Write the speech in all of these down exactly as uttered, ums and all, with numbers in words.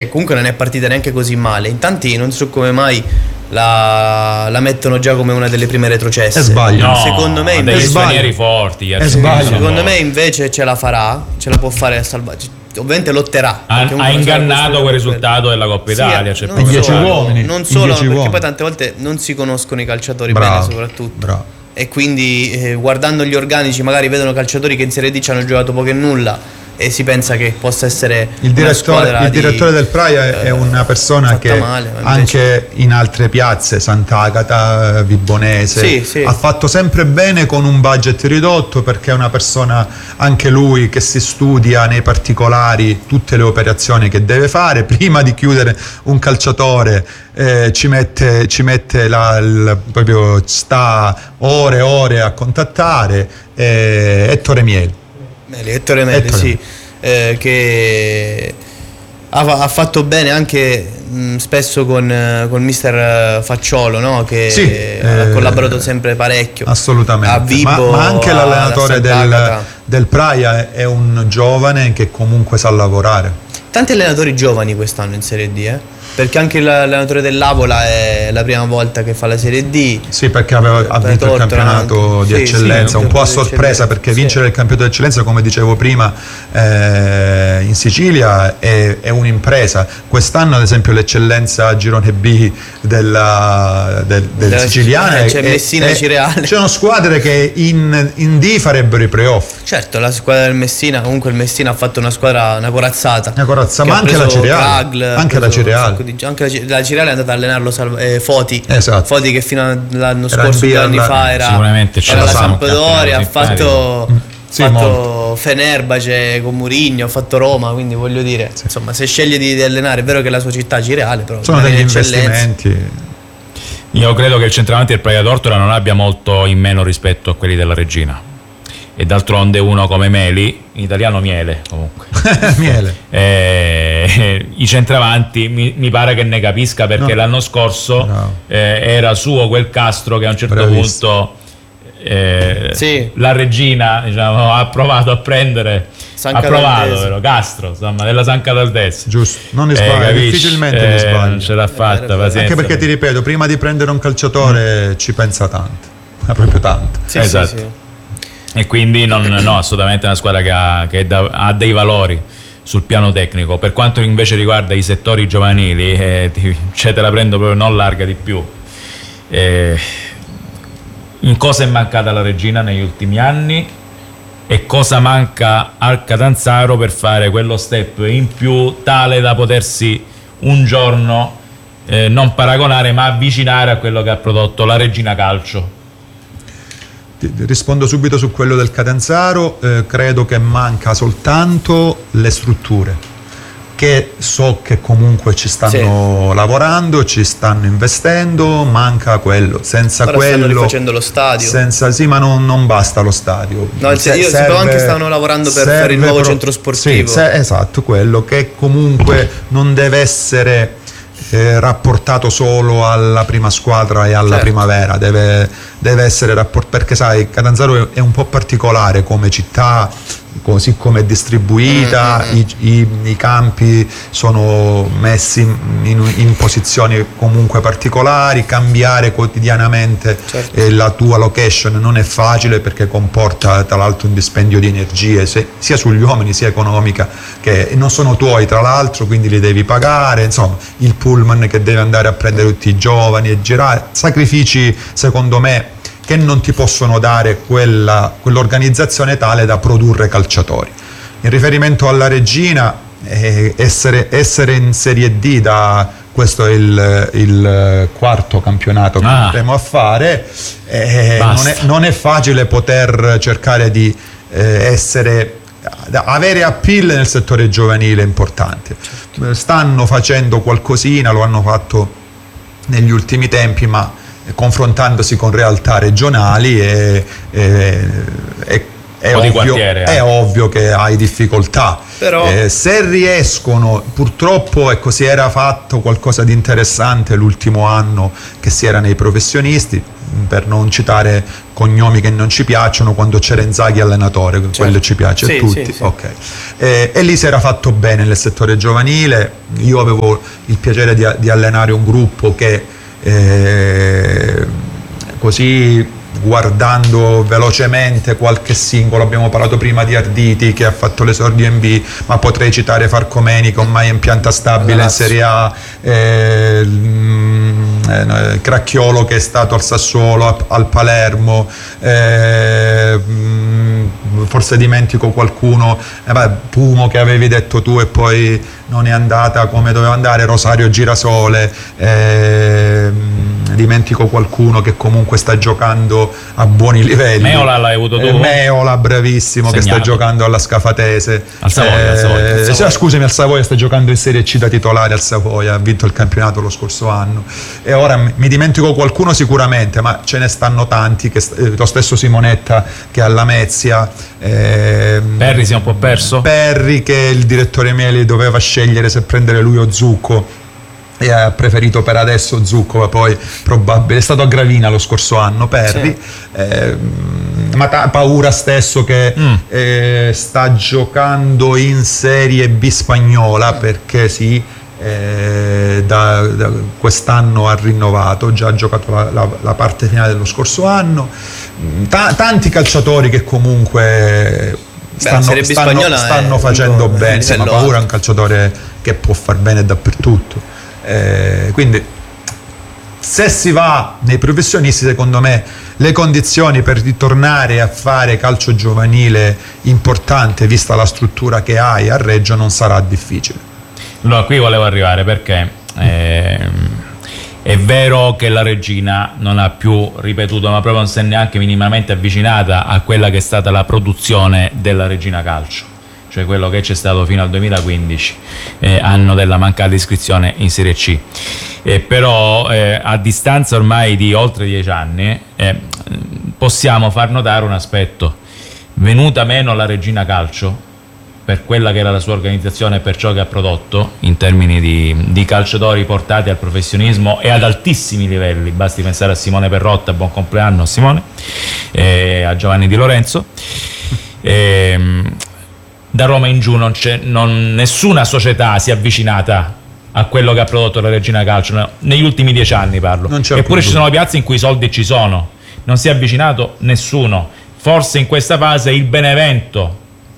comunque non è partita neanche così male. In tanti non so come mai la, la mettono già come una delle prime retrocesse. E sbaglio. No, secondo me ha invece degli stranieri forti. E sbaglio. Secondo me invece ce la farà, ce la può fare a salvare. Ovviamente lotterà. Ha, ha ingannato quel risultato della Coppa Italia. Sì, cioè non dieci solo, uomini, non in solo dieci perché uomini. poi tante volte non si conoscono i calciatori Bravo, bene, soprattutto. bravo. E quindi eh, guardando gli organici magari vedono calciatori che in Serie D ci hanno giocato poco e nulla e si pensa che possa essere il direttore, il di, direttore del Praia è, eh, è una persona che male, anche in altre piazze, Sant'Agata, Vibonese, sì, sì. ha fatto sempre bene con un budget ridotto, perché è una persona anche lui che si studia nei particolari tutte le operazioni che deve fare prima di chiudere un calciatore. Eh, ci mette, ci mette la, il, proprio sta ore e ore a contattare. eh, Ettore Mieli Meli, Ettore Meli, Ettore. sì, eh, che ha, ha fatto bene anche mh, spesso con, eh, con mister Facciolo, no? Che Sì, eh, ha eh, collaborato sempre parecchio. assolutamente. A Vibo, ma, ma anche a- l'allenatore ad del, Sant'Agata. del Praia è un giovane che comunque sa lavorare. Tanti allenatori giovani quest'anno in Serie D, eh? Perché anche l'allenatore dell'Avola è la prima volta che fa la Serie D. Sì, perché aveva, ha Per vinto il Tortora campionato anche. di Sì, eccellenza, sì, un po' a di sorpresa, eccellenza, perché sì. vincere il campionato di eccellenza, come dicevo prima, eh, in Sicilia è, è un'impresa. Quest'anno ad esempio l'eccellenza a girone B della, del, del Della siciliana Sicilia, c'è è- Messina è- e Cireale. C'erano squadre che in, in D farebbero i playoff. Certo, la squadra del Messina, comunque il Messina ha fatto una squadra, una corazzata. Una corazza, Che ma ha anche la preso Cireale, Kragl, ha anche la preso un Cireale. sacco di- anche la, Ci- la Cireale è andata a allenarlo Salv- eh, Foti. Esatto. Foti che fino all'anno Era scorso, in due B, anni alla- fa era, Sicuramente c'è era la la Sampdoria, ha campionato fatto, Sì, fatto Fenerbahce con Mourinho, ha fatto Roma, quindi voglio dire, insomma, se sceglie di, di allenare, è vero che è la sua città Cireale, però Sono rimane degli in eccellenza. investimenti. Io credo che il centravanti del Praia Tortora non abbia molto in meno rispetto a quelli della Regina. E d'altronde uno come Meli, in italiano miele comunque, Miele. eh, i centravanti mi, mi pare che ne capisca, perché No. l'anno scorso Bravo. eh, era suo quel Castro che a un certo Bravissimo. punto eh, Sì. la Regina, diciamo, ha provato a prendere, San ha provato, Cataldese. vero, Castro, insomma, della San Cataldese. Giusto, non ne Eh, sbaglia, capisci? difficilmente Eh, ne sbaglia. non ce l'ha fatta, vero. pazienza. Anche perché ti ripeto, prima di prendere un calciatore ci pensa tanto, ma proprio tanto. Sì, Esatto. sì, sì. E quindi non, no, assolutamente è una squadra che, ha, che da- ha dei valori sul piano tecnico. Per quanto invece riguarda i settori giovanili, eh, ti- cioè te la prendo proprio non larga di più. Eh, in cosa è mancata la Regina negli ultimi anni e cosa manca al Catanzaro per fare quello step in più tale da potersi un giorno eh, non paragonare ma avvicinare a quello che ha prodotto la Regina Calcio. Ti- ti Rispondo subito su quello del Catanzaro. Eh, credo che manca soltanto le strutture, che so che comunque ci stanno lavorando, ci stanno investendo, manca quello. Senza Ora stanno quello, rifacendo lo stadio. senza, sì, ma non, non basta lo stadio. No, il- Se- io sapevo anche che stavano lavorando per fare il serve nuovo centro sportivo. Sì, se- esatto, quello che comunque non deve essere eh, rapportato solo alla prima squadra e alla Certo. primavera, deve, deve essere rapportato, perché sai, Catanzaro è un po' particolare come città, così come è distribuita, Mm-hmm. i, i- i campi sono messi in, in posizioni comunque particolari, cambiare quotidianamente Certo. eh, la tua location non è facile, perché comporta tra l'altro un dispendio di energie se- sia sugli uomini sia economica, che non sono tuoi tra l'altro, quindi li devi pagare, insomma il pullman che deve andare a prendere tutti i giovani e girare, sacrifici secondo me che non ti possono dare quella, quell'organizzazione tale da produrre calciatori. In riferimento alla Regina, eh, essere, essere in Serie D, da questo è il, il quarto campionato che Ah. andremo a fare, eh, non, Basta. è, non è facile poter cercare di eh, essere, avere appeal nel settore giovanile importante. Stanno facendo qualcosina, lo hanno fatto negli ultimi tempi, ma confrontandosi con realtà regionali e, e- e è, o di ovvio, quartiere, è eh. ovvio che hai difficoltà. Però eh, se riescono, purtroppo ecco, si era fatto qualcosa di interessante l'ultimo anno che si era nei professionisti, per non citare cognomi che non ci piacciono, quando c'era Inzaghi allenatore, certo. quello ci piace sì, a tutti, sì, sì. Okay. Eh, e lì si era fatto bene nel settore giovanile. Io avevo il piacere di, di allenare un gruppo che eh, così, guardando velocemente qualche singolo, abbiamo parlato prima di Arditi che ha fatto l'esordio in B, ma potrei citare Farcomeni che ormai è in pianta stabile in Serie A, eh, eh, Cracchiolo che è stato al Sassuolo, al Palermo, eh, forse dimentico qualcuno, eh, beh, Pumo che avevi detto tu e poi non è andata come doveva andare, Rosario Girasole, eh, dimentico qualcuno che comunque sta giocando a buoni livelli. Meola l'hai avuto tu? Eh, Meola, bravissimo, Segnato. Che sta giocando alla Scafatese. Al Savoia, eh, al Savoia, al Savoia. Scusami, al Savoia, sta giocando in Serie C da titolare al Savoia, ha vinto il campionato lo scorso anno. E ora mi dimentico qualcuno sicuramente, ma ce ne stanno tanti, che, eh, lo stesso Simonetta che è alla Mezia. Eh, Perri si è un po' perso? Perri che il direttore Mieli doveva scegliere se prendere lui o Zucco, e ha preferito per adesso Zucco, ma poi probabile è stato a Gravina lo scorso anno Perri, sì. eh, ma ta- Paura stesso che mm. eh, sta giocando in Serie B spagnola, perché sì, eh, da, da quest'anno ha rinnovato, già ha giocato la, la, la parte finale dello scorso anno. Ta- tanti calciatori che comunque stanno, Beh, stanno, stanno facendo bene, insomma, Paura è un calciatore che può far bene dappertutto. Eh, quindi se si va nei professionisti, secondo me le condizioni per ritornare a fare calcio giovanile importante, vista la struttura che hai a Reggio, non sarà difficile. No, qui volevo arrivare perché eh, è vero che la Regina non ha più ripetuto, ma proprio non si è neanche minimamente avvicinata a quella che è stata la produzione della Regina Calcio, cioè quello che c'è stato fino al duemilaquindici, eh, anno della mancata iscrizione in Serie C. Eh, però eh, a distanza ormai di oltre dieci anni eh, possiamo far notare un aspetto: venuta meno la Regina Calcio per quella che era la sua organizzazione e per ciò che ha prodotto in termini di, di calciatori portati al professionismo e ad altissimi livelli, basti pensare a Simone Perrotta, buon compleanno Simone, e a Giovanni Di Lorenzo. E, da Roma in giù non c'è, non, nessuna società si è avvicinata a quello che ha prodotto la Regina Calcio, no, negli ultimi dieci anni parlo. Eppure ci sono piazze in cui i soldi ci sono, non si è avvicinato nessuno. Forse in questa fase il Benevento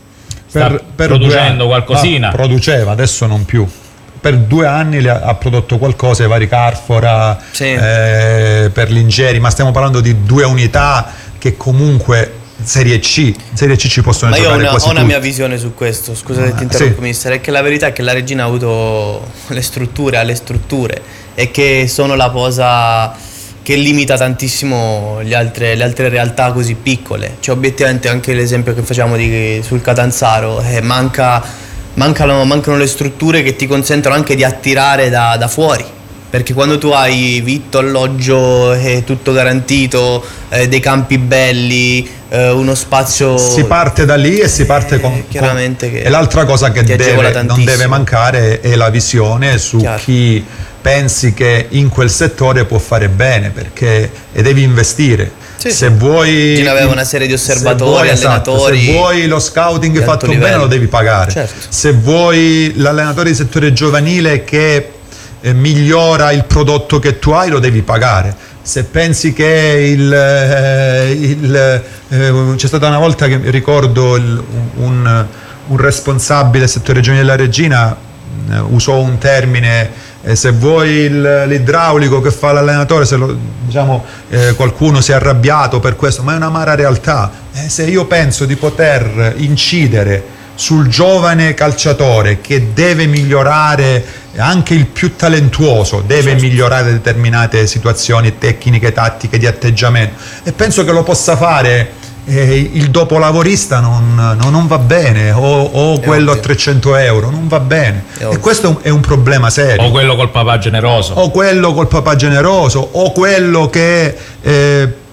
sta per, per producendo qualcosina. No, produceva, adesso non più. Per due anni le ha, ha prodotto qualcosa, i vari Carfora, sì. eh, per l'Ingeri, ma stiamo parlando di due unità che comunque Serie C, Serie C ci possono ma giocare io ho una, quasi ho una tutti. mia visione su questo, scusate ah, ti interrompo, sì. mister, è che la verità è che la Regina ha avuto le strutture, ha le strutture, e che sono la cosa che limita tantissimo le altre, le altre realtà così piccole. Cioè obiettivamente anche l'esempio che facciamo di, sul Catanzaro, eh, manca, mancano, mancano le strutture che ti consentono anche di attirare da, da fuori, perché quando tu hai vitto, alloggio, eh, tutto garantito, eh, dei campi belli, eh, uno spazio, si parte da lì e si parte con, eh, chiaramente con... che e l'altra cosa che deve, non deve mancare è la visione su Chiaro. Chi pensi che in quel settore può fare bene, perché e devi investire. Sì, se sì. vuoi Gino aveva una serie di osservatori, se vuoi, allenatori, esatto, se vuoi lo scouting fatto livello. bene lo devi pagare, certo. Se vuoi l'allenatore di settore giovanile che eh, migliora il prodotto che tu hai lo devi pagare. Se pensi che il, eh, il eh, c'è stata una volta che ricordo il, un, un responsabile del settore giovanile della Regina eh, usò un termine: Eh, se vuoi il, l'idraulico che fa l'allenatore, se lo, diciamo, eh, qualcuno si è arrabbiato per questo, ma è un'amara realtà. Eh, se io penso di poter incidere sul giovane calciatore che deve migliorare, anche il più talentuoso deve certo. migliorare determinate situazioni tecniche, tattiche, di atteggiamento, e penso che lo possa fare. Eh, il dopolavorista non, non, non va bene, o, o quello ovvio. a trecento euro non va bene, e questo è un, è un problema serio. O quello col papà generoso, o quello col papà generoso, o quello che eh,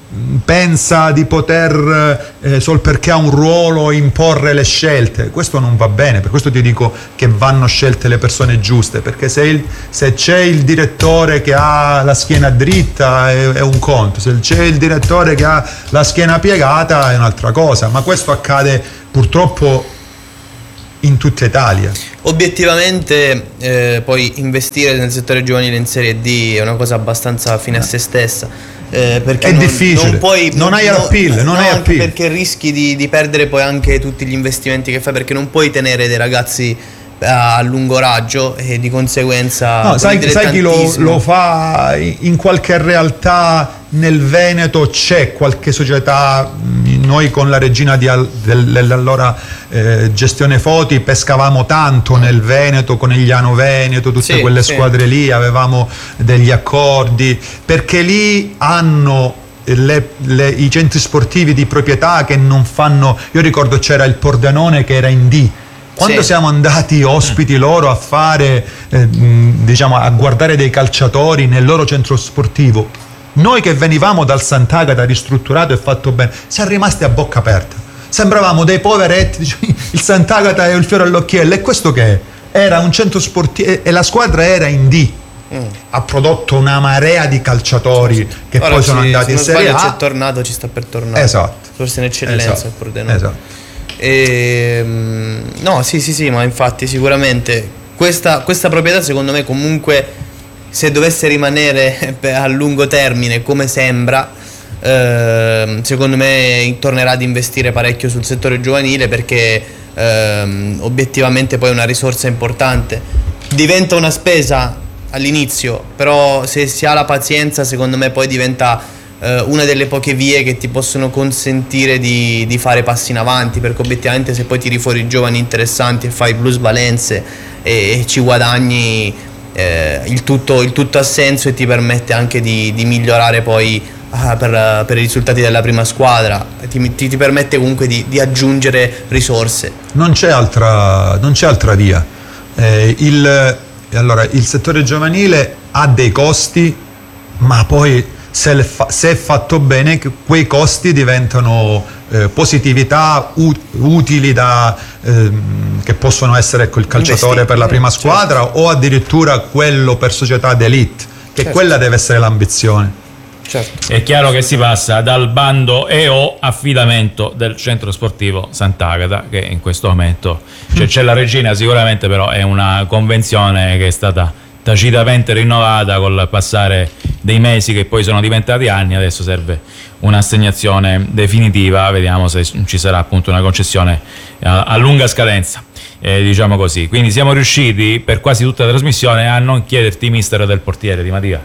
pensa di poter, eh, sol perché ha un ruolo, imporre le scelte. Questo non va bene, per questo ti dico che vanno scelte le persone giuste, perché se, il, se c'è il direttore che ha la schiena dritta è, è un conto, se c'è il direttore che ha la schiena piegata è un'altra cosa, ma questo accade purtroppo in tutta Italia. Obiettivamente eh, poi investire nel settore giovanile in Serie D è una cosa abbastanza fine a se stessa. Eh, perché è non, difficile, non, puoi, non hai appeal, non no, hai anche appeal. perché rischi di, di perdere poi anche tutti gli investimenti che fai, perché non puoi tenere dei ragazzi a lungo raggio e di conseguenza no, sai, sai chi lo, lo fa in qualche realtà nel Veneto? C'è qualche società, noi con la regina di al, del, dell'allora eh, gestione Foti pescavamo tanto nel Veneto, Conegliano Veneto, tutte sì, quelle sì. squadre lì, avevamo degli accordi, perché lì hanno Le, le, i centri sportivi di proprietà che non fanno. Io ricordo c'era il Pordenone che era in D. Quando sì. siamo andati ospiti loro a fare, eh, diciamo, a guardare dei calciatori nel loro centro sportivo, noi che venivamo dal Sant'Agata ristrutturato e fatto bene, siamo rimasti a bocca aperta. Sembravamo dei poveretti, diciamo, il Sant'Agata è il fiore all'occhiello. E questo che è? Era un centro sportivo e la squadra era in D. Mm. Ha prodotto una marea di calciatori che Ora poi sono ci, andati in Serie A. C'è tornato, ci sta per tornare. Esatto. Forse in eccellenza esatto. il Pordenone. Esatto. E, no, sì, sì, sì, ma infatti sicuramente questa, questa proprietà secondo me comunque, se dovesse rimanere a lungo termine come sembra, eh, secondo me tornerà ad investire parecchio sul settore giovanile, perché eh, obiettivamente poi è una risorsa importante. Diventa una spesa all'inizio, però se si ha la pazienza secondo me poi diventa una delle poche vie che ti possono consentire di, di fare passi in avanti, perché obiettivamente se poi tiri fuori giovani interessanti e fai plusvalenze e, e ci guadagni, eh, il, tutto, il tutto ha senso e ti permette anche di, di migliorare poi ah, per, per i risultati della prima squadra, ti, ti, ti permette comunque di, di aggiungere risorse. Non c'è altra, non c'è altra via. Eh, il, allora, il settore giovanile ha dei costi, ma poi Se, le fa, se è fatto bene, quei costi diventano eh, positività ut, utili da, eh, che possono essere, ecco, il calciatore per la prima squadra, certo. o addirittura quello per società d'elite, che certo. quella deve essere l'ambizione. Certo. È chiaro che si passa dal bando e o affidamento del centro sportivo Sant'Agata, che in questo momento cioè, c'è la regina sicuramente, però è una convenzione che è stata tacitamente rinnovata col passare dei mesi che poi sono diventati anni. Adesso serve un'assegnazione definitiva, vediamo se ci sarà appunto una concessione a, a lunga scadenza, eh, diciamo così. Quindi siamo riusciti per quasi tutta la trasmissione a non chiederti mister del portiere di Mattia.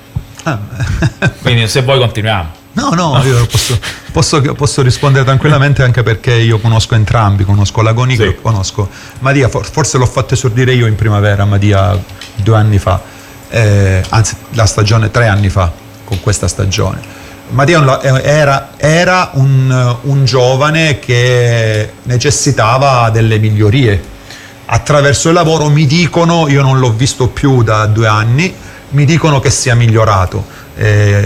Ah. Quindi se vuoi continuiamo. No, no, io posso, posso, posso rispondere tranquillamente, anche perché io conosco entrambi, conosco Lagonigro, sì. conosco Mattia, forse l'ho fatto esordire io in primavera, Mattia due anni fa, eh, anzi la stagione tre anni fa, con questa stagione. Mattia era, era un, un giovane che necessitava delle migliorie. Attraverso il lavoro mi dicono, io non l'ho visto più da due anni, mi dicono che sia migliorato. Eh,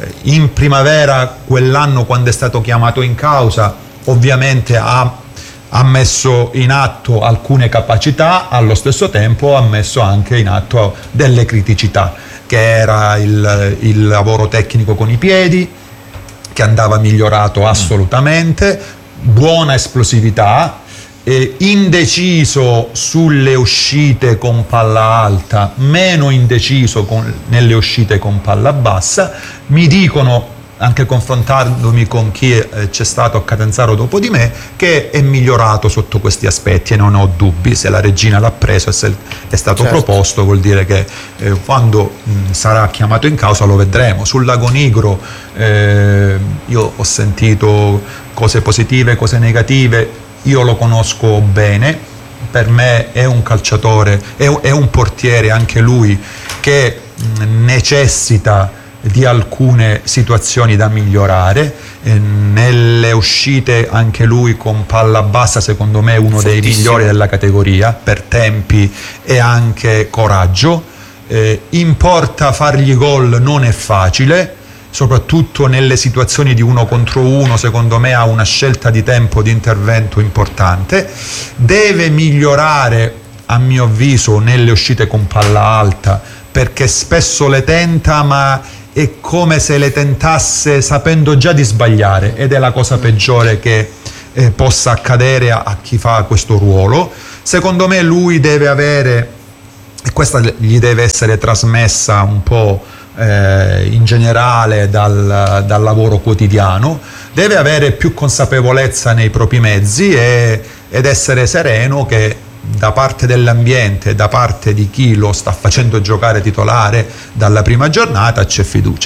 in primavera, quell'anno, quando è stato chiamato in causa, ovviamente ha, ha messo in atto alcune capacità, allo stesso tempo ha messo anche in atto delle criticità, che era il, il lavoro tecnico con i piedi, che andava migliorato assolutamente, buona esplosività, Eh, indeciso sulle uscite con palla alta, meno indeciso con, nelle uscite con palla bassa. Mi dicono, anche confrontandomi con chi eh, c'è stato a Catanzaro dopo di me, che è migliorato sotto questi aspetti, e non ho dubbi. Se la regina l'ha preso e se è stato certo. proposto, vuol dire che eh, quando mh, sarà chiamato in causa lo vedremo. Sul Lagonigro eh, io ho sentito cose positive, cose negative. Io lo conosco bene, per me è un calciatore, è, è un portiere anche lui, che necessita di alcune situazioni da migliorare. E nelle uscite anche lui con palla bassa secondo me è uno Fortissimo. dei migliori della categoria, per tempi e anche coraggio. Eh, in porta fargli gol non è facile, soprattutto nelle situazioni di uno contro uno, secondo me ha una scelta di tempo di intervento importante, deve migliorare a mio avviso nelle uscite con palla alta, perché spesso le tenta ma è come se le tentasse sapendo già di sbagliare, ed è la cosa peggiore che eh, possa accadere a, a chi fa questo ruolo. Secondo me lui deve avere, e questa gli deve essere trasmessa un po' eh, in generale dal, dal lavoro quotidiano, deve avere più consapevolezza nei propri mezzi e, ed essere sereno che da parte dell'ambiente, da parte di chi lo sta facendo giocare titolare dalla prima giornata c'è fiducia.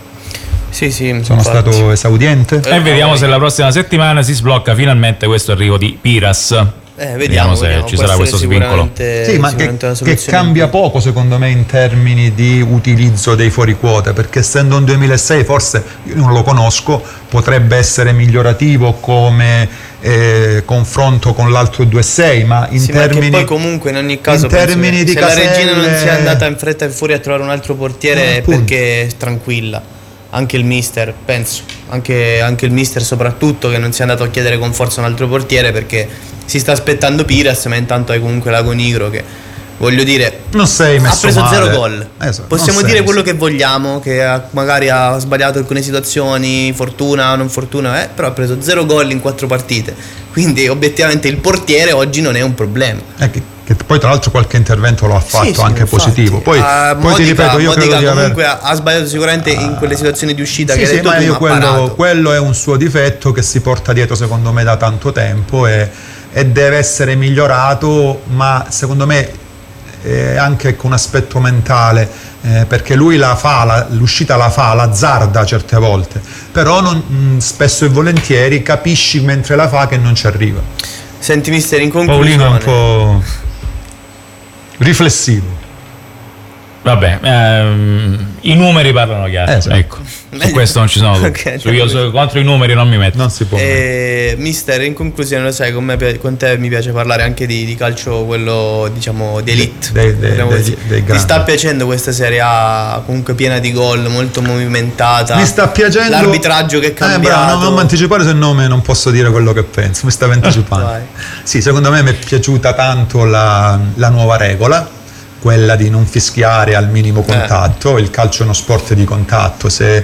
Sì, sì, sono infatti. stato esaudiente e vediamo se la prossima settimana si sblocca finalmente questo arrivo di Piras. Eh, vediamo, vediamo se vediamo. ci Può sarà questo svincolo. Sì, ma che, che cambia poco secondo me in termini di utilizzo dei fuori quota, perché essendo un duemilasei forse, io non lo conosco, potrebbe essere migliorativo come eh, confronto con l'altro due sei, ma in sì, termini ma che poi comunque in ogni caso in termini di se caselle, la regina non sia andata in fretta e furia a trovare un altro portiere eh, è perché è tranquilla. Anche il mister, penso, anche, anche il mister soprattutto, che non sia andato a chiedere con forza un altro portiere perché si sta aspettando Piras, ma intanto hai comunque la Conigro che, voglio dire, non sei messo ha preso male. zero gol. Esatto, possiamo dire messo. quello che vogliamo, che ha, magari ha sbagliato alcune situazioni, fortuna o non fortuna, eh, però ha preso zero gol in quattro partite, quindi obiettivamente il portiere oggi non è un problema. Eh, che, che poi tra l'altro qualche intervento lo ha fatto, sì, sì, anche infatti. positivo. Poi, uh, poi Modica, ti ripeto, io Modica credo di comunque aver... ha sbagliato sicuramente uh, in quelle situazioni di uscita sì, che sì, hai detto ma tu, io ma quello, quello è un suo difetto che si porta dietro secondo me da tanto tempo e, e deve essere migliorato, ma secondo me è anche con un aspetto mentale, eh, perché lui la fa, la, l'uscita la fa, l'azzarda certe volte, però non, mh, spesso e volentieri capisci mentre la fa che non ci arriva. Senti mister, in conclusione Paolino è un po' riflessivo. Vabbè, ehm, i numeri parlano chiaro, eh, sì. Ecco, su questo non ci sono dubbi. Okay, su io su, contro i numeri non mi metto. Non si può. Eh, mister, in conclusione, lo sai, con, me, con te mi piace parlare anche di, di calcio, quello diciamo di elite. Dei, dei, dei, dei, dei Ti sta piacendo questa Serie A comunque piena di gol, molto movimentata? Mi sta piacendo l'arbitraggio che è cambiato. Eh, bravo, non, non mi anticipare, se no non posso dire quello che penso. Mi stavo anticipando. Sì, secondo me mi è piaciuta tanto la, la nuova regola, quella di non fischiare al minimo contatto. eh. Il calcio è uno sport di contatto, se,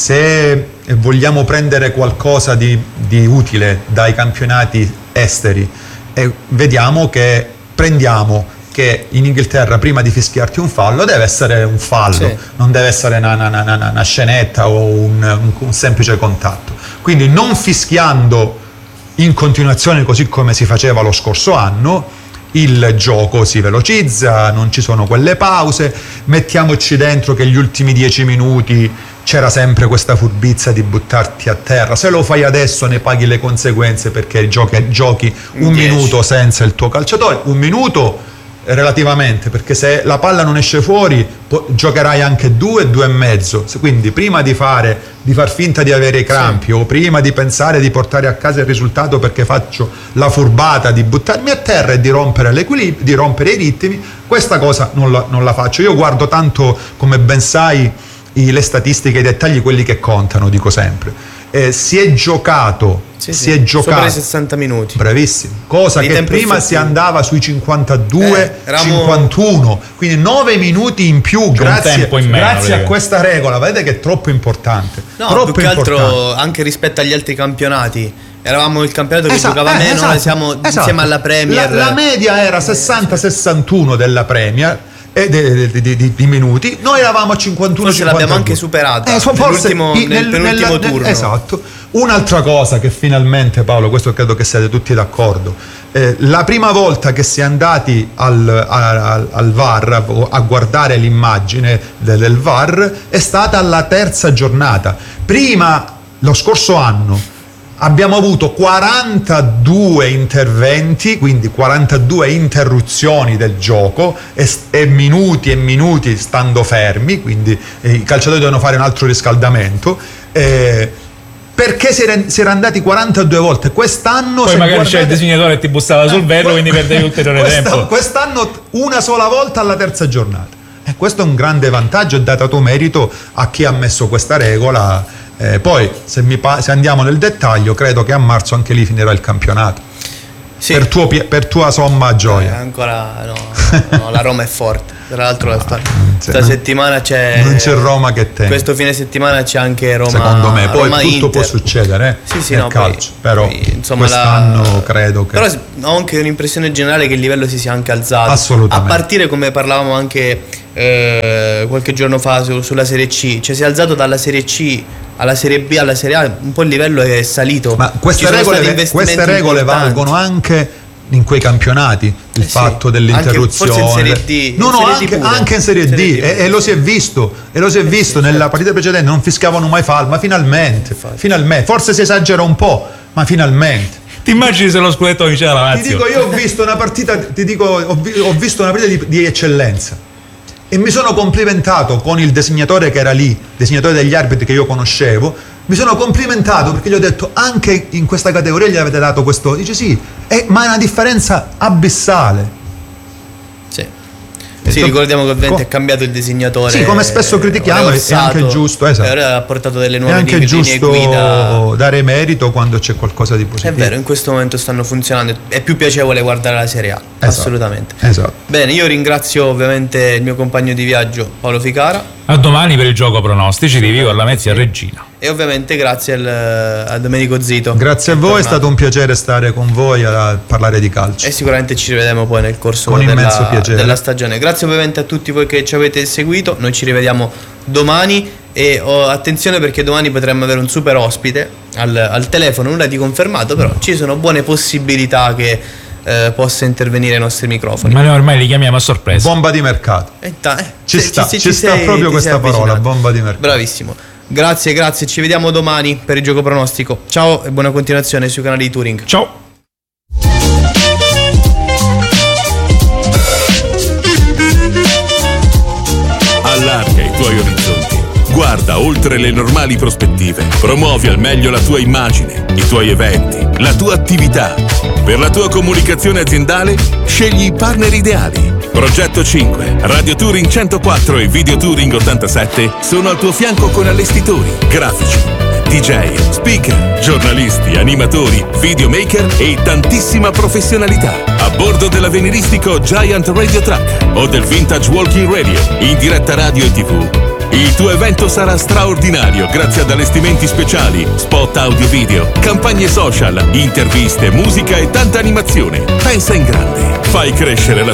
se vogliamo prendere qualcosa di, di utile dai campionati esteri, e vediamo che prendiamo che in Inghilterra prima di fischiarti un fallo deve essere un fallo, sì. non deve essere una, una, una, una scenetta o un, un, un semplice contatto, quindi non fischiando in continuazione così come si faceva lo scorso anno, il gioco si velocizza, non ci sono quelle pause. Mettiamoci dentro che gli ultimi dieci minuti c'era sempre questa furbizia di buttarti a terra, se lo fai adesso ne paghi le conseguenze, perché giochi, giochi un dieci minuto senza il tuo calciatore, un minuto relativamente, perché se la palla non esce fuori po- giocherai anche due, due e mezzo, quindi prima di fare di far finta di avere i crampi, sì. o prima di pensare di portare a casa il risultato perché faccio la furbata di buttarmi a terra e di rompere l'equilibrio, di rompere i ritmi, questa cosa non la, non la faccio. Io guardo tanto, come ben sai, i, le statistiche, i dettagli, quelli che contano, dico sempre. Eh, si è giocato sì, si sì. è giocato sopra i sessanta minuti, bravissimo, cosa di che prima si andava sui cinquantadue, eh, eravamo... cinquantuno, quindi nove minuti in più. C'è grazie, in meno, grazie a questa regola, vedete che è troppo importante, no, troppo più che importante. Altro anche rispetto agli altri campionati, eravamo il campionato che esatto, giocava eh, meno, esatto, noi siamo esatto. insieme alla Premier, la, la media era sessanta sessantuno della Premier e di, di, di, di minuti, noi eravamo a cinquantuno forse cinquantadue. L'abbiamo anche superata, eh, forse nel, nel penultimo nella, turno. Esatto. Un'altra cosa che finalmente, Paolo, questo credo che siate tutti d'accordo, eh, la prima volta che si è andati al, al, al V A R a guardare l'immagine del, del V A R è stata alla terza giornata. Prima, lo scorso anno, abbiamo avuto quarantadue interventi, quindi quarantadue interruzioni del gioco e, e minuti e minuti stando fermi, quindi eh, i calciatori devono fare un altro riscaldamento. Eh, perché si era, si era andati quarantadue volte. Quest'anno poi magari guardate, c'è il disegnatore e ti bussava sul vetro, eh, quindi perdevi ulteriore questa, tempo. Quest'anno una sola volta alla terza giornata. E questo è un grande vantaggio e dato merito a chi ha messo questa regola. Eh, poi se, mi pa- se andiamo nel dettaglio, credo che a marzo anche lì finirà il campionato. Sì. Per, tuo, per tua somma gioia. Eh, ancora no, no, la Roma è forte. Tra l'altro sta, sta non, settimana c'è non c'è Roma che tenga. Questo fine settimana c'è anche Roma. Secondo me poi Roma tutto Inter. può succedere, eh? Sì, sì, nel no, calcio. poi, però poi, insomma, quest'anno la... credo che. Però ho anche un'impressione generale che il livello si sia anche alzato. Assolutamente. A partire, come parlavamo anche eh, qualche giorno fa su, sulla Serie C, cioè si è alzato dalla Serie C alla Serie B, alla Serie A, un po' il livello è salito. Ma queste Ci regole, queste regole valgono anche in quei campionati, il eh fatto sì, dell'interruzione. Anche, forse in Serie D. No, in no, serie anche, D anche in Serie, serie D, D e, e lo si è visto, e lo si è eh visto sì, nella certo. partita precedente, non fischiavano mai fallo, ma finalmente, Infatti. finalmente, forse si esagera un po', ma finalmente. Ti immagini se lo scudetto vinceva la Lazio? Ti dico, io ho visto una partita, ti dico, ho, vi, ho visto una partita di, di eccellenza e mi sono complimentato con il designatore che era lì, designatore degli arbitri che io conoscevo. Mi sono complimentato perché gli ho detto anche in questa categoria gli avete dato questo. Dice sì, è, ma è una differenza abissale. Sì, sì, ricordiamo che ovviamente Co- è cambiato il designatore. Sì, come spesso critichiamo, è anche giusto, esatto. E ora ha portato delle È nuove anche linee giusto guida. dare merito quando c'è qualcosa di positivo. È vero, in questo momento stanno funzionando. È più piacevole guardare la Serie A, esatto. assolutamente. Esatto. Bene, io ringrazio ovviamente il mio compagno di viaggio Paolo Ficara. A domani per il gioco pronostici di Vigo alla Mezzi a Regina. E ovviamente grazie al, a Domenico Zito. Grazie a voi, è stato un piacere stare con voi a parlare di calcio. E sicuramente ci rivedremo poi nel corso con della, immenso piacere. della stagione. Grazie ovviamente a tutti voi che ci avete seguito. Noi ci rivediamo domani e oh, attenzione perché domani potremmo avere un super ospite al, al telefono, nulla di confermato, però ci sono buone possibilità che eh, possa intervenire ai nostri microfoni. Ma noi ormai li chiamiamo a sorpresa. Bomba di mercato. Eh, ta- eh, Ci se- sta, se- ci sta sei- proprio ti questa sei parola, avvicinato. bomba di mercato. Bravissimo. Grazie, grazie. Ci vediamo domani per il gioco pronostico. Ciao e buona continuazione sui canali di Touring. Ciao. Allarga i tuoi orizzonti. Guarda oltre le normali prospettive. Promuovi al meglio la tua immagine, i tuoi eventi, la tua attività. Per la tua comunicazione aziendale, scegli i partner ideali. Progetto cinque, Radio Touring centoquattro e Video Touring ottantasette sono al tuo fianco con allestitori, grafici, D J, speaker, giornalisti, animatori, videomaker e tantissima professionalità. A bordo dell'avveniristico Giant Radio Truck o del Vintage Walking Radio, in diretta radio e tivù. Il tuo evento sarà straordinario grazie ad allestimenti speciali, spot audio video, campagne social, interviste, musica e tanta animazione. Pensa in grande. Fai crescere la